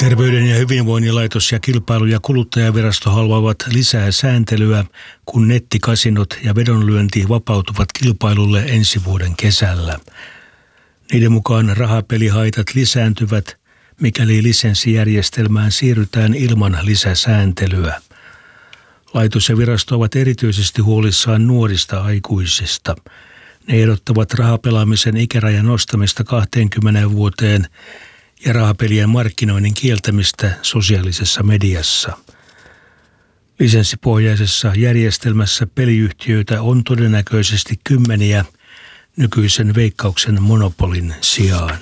Terveyden ja hyvinvoinnin laitos ja kilpailu- ja kuluttajavirasto haluavat lisää sääntelyä, kun nettikasinot ja vedonlyönti vapautuvat kilpailulle ensi vuoden kesällä. Niiden mukaan rahapelihaitat lisääntyvät, mikäli lisenssijärjestelmään siirrytään ilman lisäsääntelyä. Laitos ja virasto ovat erityisesti huolissaan nuorista aikuisista. Ne ehdottavat rahapelaamisen ikärajan nostamista 20 vuoteen ja rahapelien markkinoinnin kieltämistä sosiaalisessa mediassa. Lisenssipohjaisessa järjestelmässä peliyhtiöitä on todennäköisesti kymmeniä nykyisen Veikkauksen monopolin sijaan.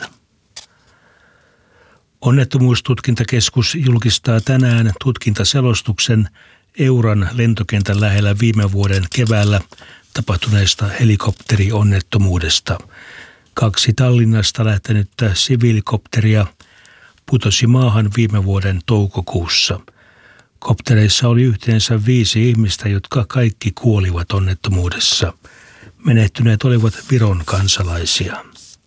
Onnettomuustutkintakeskus julkistaa tänään tutkintaselostuksen Euran lentokentän lähellä viime vuoden keväällä tapahtuneesta helikopterionnettomuudesta. 2 Tallinnasta lähtenyttä siviilikopteria putosi maahan viime vuoden toukokuussa. Koptereissa oli yhteensä 5 ihmistä, jotka kaikki kuolivat onnettomuudessa. Menehtyneet olivat Viron kansalaisia.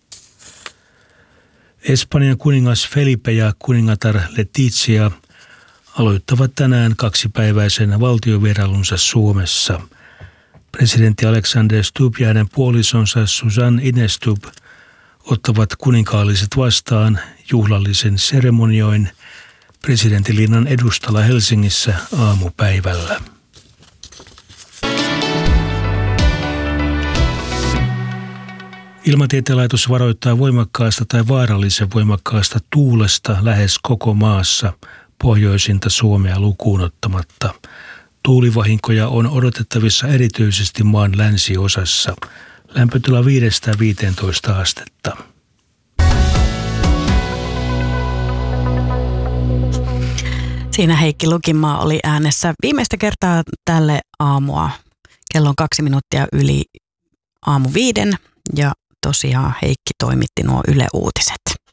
Espanjan kuningas Felipe ja kuningatar Letizia aloittavat tänään 2-päiväisen valtiovierailunsa Suomessa. Presidentti Alexander Stubb ja hänen puolisonsa Susanne Ines Stubb ottavat kuninkaalliset vastaan juhlallisen seremonioin presidentinlinnan edustalla Helsingissä aamupäivällä. Ilmatieteen laitos varoittaa voimakkaasta tai vaarallisen voimakkaasta tuulesta lähes koko maassa, pohjoisinta Suomea lukuun ottamatta. Tuulivahinkoja on odotettavissa erityisesti maan länsiosassa. Lämpötila 5–15 astetta. Siinä Heikki Lukimaa oli äänessä viimeistä kertaa tälle aamua. Kello on 2 minuuttia yli aamu 5 ja tosiaan Heikki toimitti nuo Yle Uutiset.